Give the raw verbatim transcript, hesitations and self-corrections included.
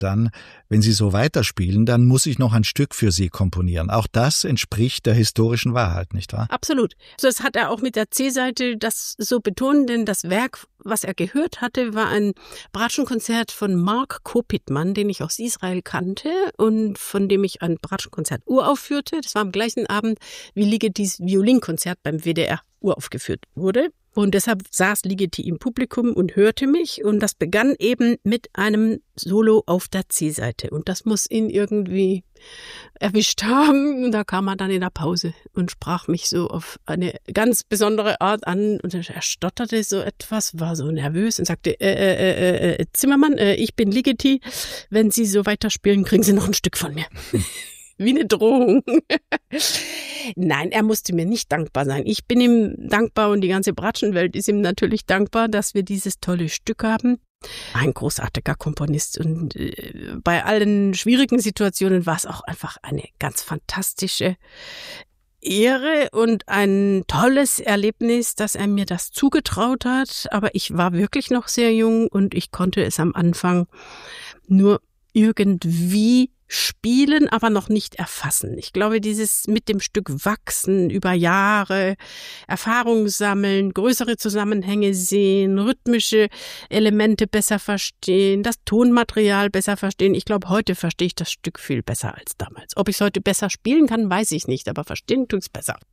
dann, wenn Sie so weiterspielen, dann muss ich noch ein Stück für Sie komponieren. Auch das entspricht der historischen Wahrheit, nicht wahr? Absolut. So, das hat er auch mit der C-Seite das so betont, denn das Werk, was er gehört hatte, war ein Bratschenkonzert von Mark Kopitman, den ich aus Israel kannte und von dem ich ein Bratschenkonzert uraufführte. Das war am gleichen Abend, wie Ligetis Violinkonzert beim W D R uraufgeführt wurde. Und deshalb saß Ligeti im Publikum und hörte mich. Und das begann eben mit einem Solo auf der C-Seite. Und das muss ihn irgendwie erwischt haben. Und da kam er dann in der Pause und sprach mich so auf eine ganz besondere Art an. Und er stotterte so etwas, war so nervös und sagte, äh, äh, äh, Zimmermann, äh, ich bin Ligeti. Wenn Sie so weiterspielen, kriegen Sie noch ein Stück von mir. Wie eine Drohung. Nein, er musste mir nicht dankbar sein. Ich bin ihm dankbar und die ganze Bratschenwelt ist ihm natürlich dankbar, dass wir dieses tolle Stück haben. Ein großartiger Komponist und äh, bei allen schwierigen Situationen war es auch einfach eine ganz fantastische Ehre und ein tolles Erlebnis, dass er mir das zugetraut hat. Aber ich war wirklich noch sehr jung und ich konnte es am Anfang nur irgendwie spielen, aber noch nicht erfassen. Ich glaube, dieses mit dem Stück wachsen über Jahre, Erfahrung sammeln, größere Zusammenhänge sehen, rhythmische Elemente besser verstehen, das Tonmaterial besser verstehen. Ich glaube, heute verstehe ich das Stück viel besser als damals. Ob ich es heute besser spielen kann, weiß ich nicht, aber verstehen tut's besser.